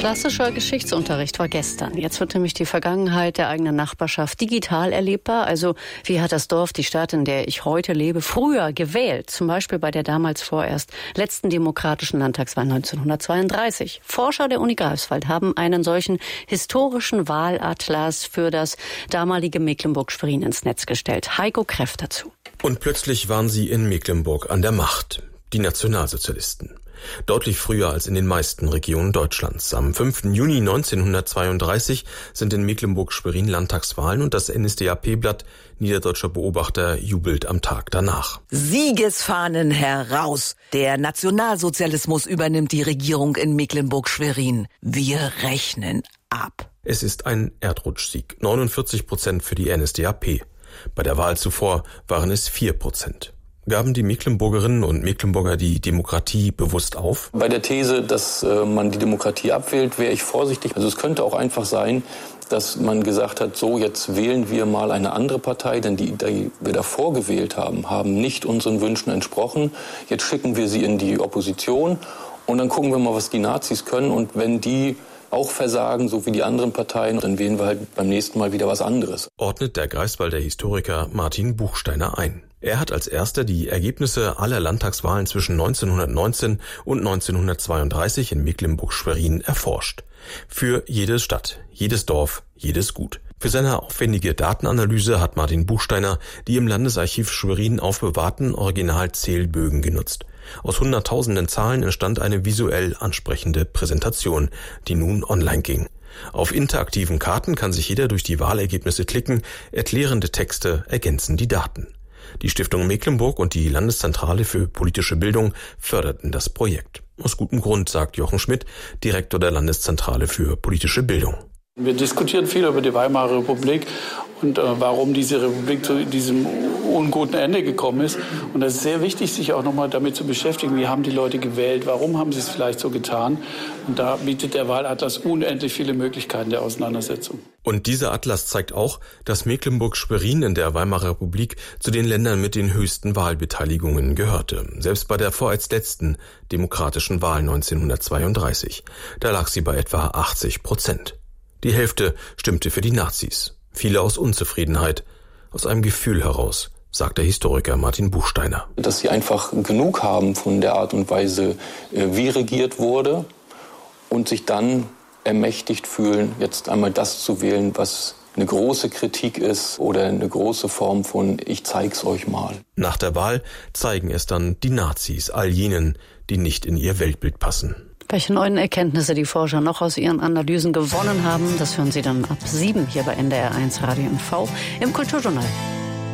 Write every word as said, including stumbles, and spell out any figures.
Klassischer Geschichtsunterricht war gestern. Jetzt wird nämlich die Vergangenheit der eigenen Nachbarschaft digital erlebbar. Also wie hat das Dorf, die Stadt, in der ich heute lebe, früher gewählt? Zum Beispiel bei der damals vorerst letzten demokratischen Landtagswahl neunzehnhundertzweiunddreißig. Forscher der Uni Greifswald haben einen solchen historischen Wahlatlas für das damalige Mecklenburg-Schwerin ins Netz gestellt. Heiko Kräft dazu. Und plötzlich waren sie in Mecklenburg an der Macht. Die Nationalsozialisten. Deutlich früher als in den meisten Regionen Deutschlands. Am fünften Juni neunzehnhundertzweiunddreißig sind in Mecklenburg-Schwerin Landtagswahlen und das N S D A P-Blatt Niederdeutscher Beobachter jubelt am Tag danach. Siegesfahnen heraus! Der Nationalsozialismus übernimmt die Regierung in Mecklenburg-Schwerin. Wir rechnen ab. Es ist ein Erdrutschsieg. neunundvierzig Prozent für die N S D A P. Bei der Wahl zuvor waren es vier Prozent. Gaben die Mecklenburgerinnen und Mecklenburger die Demokratie bewusst auf? Bei der These, dass äh, man die Demokratie abwählt, wäre ich vorsichtig. Also es könnte auch einfach sein, dass man gesagt hat, so jetzt wählen wir mal eine andere Partei, denn die, die wir davor gewählt haben, haben nicht unseren Wünschen entsprochen. Jetzt schicken wir sie in die Opposition und dann gucken wir mal, was die Nazis können. Und wenn die auch versagen, so wie die anderen Parteien, dann wählen wir halt beim nächsten Mal wieder was anderes. Ordnet der Greifswalder Historiker Martin Buchsteiner ein. Er hat als erster die Ergebnisse aller Landtagswahlen zwischen neunzehnhundertneunzehn und neunzehnhundertzweiunddreißig in Mecklenburg-Schwerin erforscht. Für jede Stadt, jedes Dorf, jedes Gut. Für seine aufwendige Datenanalyse hat Martin Buchsteiner die im Landesarchiv Schwerin aufbewahrten Originalzählbögen genutzt. Aus hunderttausenden Zahlen entstand eine visuell ansprechende Präsentation, die nun online ging. Auf interaktiven Karten kann sich jeder durch die Wahlergebnisse klicken, erklärende Texte ergänzen die Daten. Die Stiftung Mecklenburg und die Landeszentrale für politische Bildung förderten das Projekt. Aus gutem Grund, sagt Jochen Schmidt, Direktor der Landeszentrale für politische Bildung. Wir diskutieren viel über die Weimarer Republik und äh, warum diese Republik zu diesem unguten Ende gekommen ist. Und es ist sehr wichtig, sich auch nochmal damit zu beschäftigen, wie haben die Leute gewählt, warum haben sie es vielleicht so getan. Und da bietet der Wahlatlas unendlich viele Möglichkeiten der Auseinandersetzung. Und dieser Atlas zeigt auch, dass Mecklenburg-Schwerin in der Weimarer Republik zu den Ländern mit den höchsten Wahlbeteiligungen gehörte. Selbst bei der vorerst letzten demokratischen Wahl neunzehnhundertzweiunddreißig. Da lag sie bei etwa achtzig Prozent. Die Hälfte stimmte für die Nazis. Viele aus Unzufriedenheit, aus einem Gefühl heraus, sagt der Historiker Martin Buchsteiner. Dass sie einfach genug haben von der Art und Weise, wie regiert wurde und sich dann ermächtigt fühlen, jetzt einmal das zu wählen, was eine große Kritik ist oder eine große Form von ich zeig's euch mal. Nach der Wahl zeigen es dann die Nazis, all jenen, die nicht in ihr Weltbild passen. Welche neuen Erkenntnisse die Forscher noch aus ihren Analysen gewonnen haben, das hören Sie dann ab sieben hier bei N D R eins Radio M V im Kulturjournal.